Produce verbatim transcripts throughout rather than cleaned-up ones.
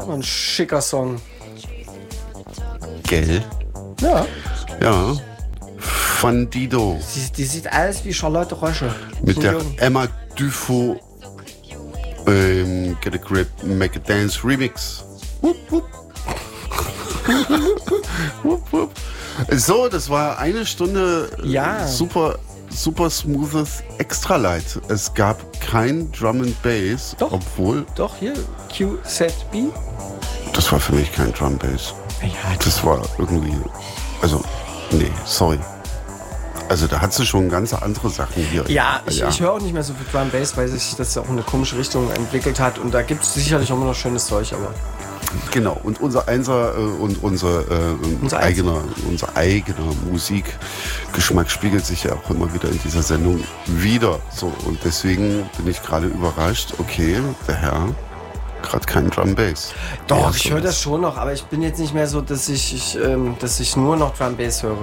mal ein schicker Song. Gell? Ja. Ja. Von Dido. Die, die sieht aus wie Charlotte Roche. Mit So der jung. Emma Dufo ähm, Get a Grip, Make a Dance Remix. Wupp, wupp. wupp, wupp. So, das war eine Stunde Ja. super, super smoothes Extralight. Es gab kein Drum and Bass, Doch. obwohl Doch, hier, Q Z B. das war für mich kein Drum Bass. Ja, Das war irgendwie, also, nee, sorry. Also da hat sie schon ganz andere Sachen hier. ja ich, ja. ich höre auch nicht mehr so viel Drum Bass, weil sich das auch in eine komische Richtung entwickelt hat. Und da gibt es sicherlich auch immer noch schönes Zeug, aber. Genau, und unser Einser äh, und unser, äh, Unser eigener, unser eigener Musikgeschmack spiegelt sich ja auch immer wieder in dieser Sendung wieder. So, und deswegen bin ich gerade überrascht, okay, der Herr, gerade kein Drum Bass. Doch, Ja, ich so höre was. das schon noch, aber ich bin jetzt nicht mehr so, dass ich, ich, ähm, dass ich nur noch Drum Bass höre.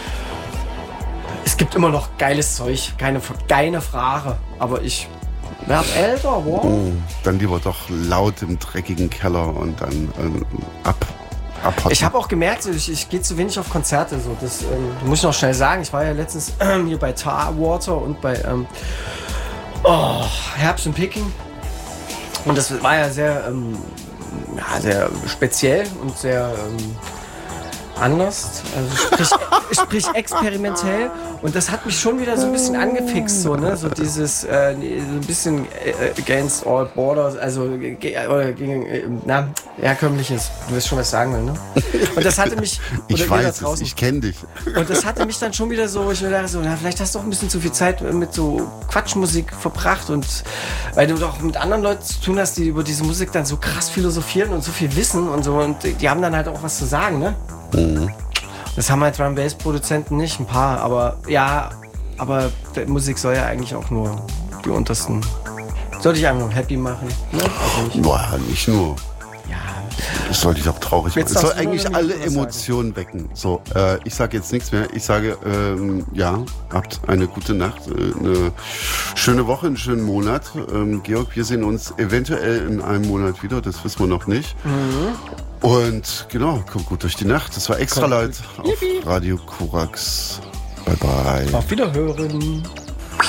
Es gibt immer noch geiles Zeug, keine, keine Frage, aber ich werde älter, wow. Oh, dann lieber doch laut im dreckigen Keller und dann ähm, ab, abhocken. Ich habe auch gemerkt, so, ich, ich gehe zu wenig auf Konzerte. So. Das ähm, muss ich noch schnell sagen. Ich war ja letztens ähm, hier bei Tarwater und bei ähm, oh, Herbst und Picking. Und das war ja sehr, ähm, ja, sehr speziell und sehr ähm, anders. Also sprich, sprich experimentell. Und das hat mich schon wieder so ein bisschen angefixt. So, ne? So dieses äh, so ein bisschen äh, against all borders. Also ge oder gegen äh, na, herkömmliches. Du wirst schon was sagen will, ne? Und das hatte mich... ich oder ihr weiß da es, draußen, ich kenne dich. und das hatte mich dann schon wieder so, wo ich mir dachte, so, na, vielleicht hast du auch ein bisschen zu viel Zeit mit so Quatschmusik verbracht und weil du doch mit anderen Leuten zu tun hast, die über diese Musik dann so krass philosophieren und so viel wissen und so und die haben dann halt auch was zu sagen, ne? Mhm. Das haben halt Drum-Bass-Produzenten nicht, ein paar, aber ja, aber die Musik soll ja eigentlich auch nur die untersten. Sollte ich einfach nur happy machen, ne? Also nicht, Boah, nicht nur. ja. Das soll dich auch traurig machen. Jetzt Es soll darfst du eigentlich noch alle was Emotionen wecken. So, äh, ich sage jetzt nichts mehr. Ich sage, ähm, ja, habt eine gute Nacht, äh, eine schöne Woche, einen schönen Monat. Ähm, Georg, wir sehen uns eventuell in einem Monat wieder. Das wissen wir noch nicht. Mhm. Und genau, kommt gut durch die Nacht. Das war Extra Light auf Radio Korax. Bye bye. Auf Wiederhören.